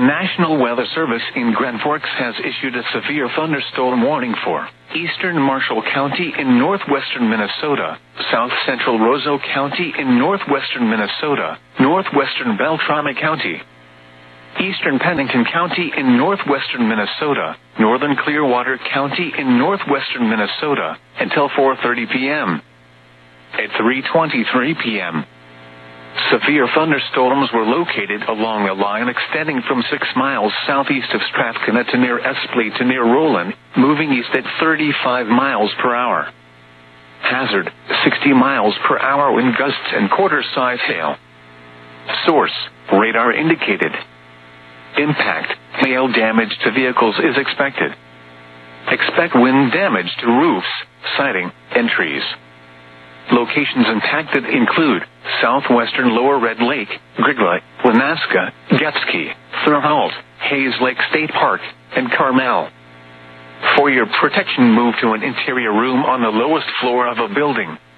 National Weather Service in Grand Forks has issued a severe thunderstorm warning for eastern Marshall County in northwestern Minnesota, south central Roseau County in northwestern Minnesota, northwestern Beltrami County, eastern Pennington County in northwestern Minnesota, northern Clearwater County in northwestern Minnesota, until 4:30 p.m. At 3:23 p.m., severe thunderstorms were located along a line extending from 6 miles southeast of Strathcona to near Espley to near Roland, moving east at 35 miles per hour. Hazard, 60 miles per hour wind gusts and quarter-size hail. Source, radar indicated. Impact, hail damage to vehicles is expected. Expect wind damage to roofs, siding, and trees. Locations impacted include southwestern Lower Red Lake, Grigla, Wanaska, Getski, Thurholt, Hayes Lake State Park, and Carmel. For your protection, move to an interior room on the lowest floor of a building.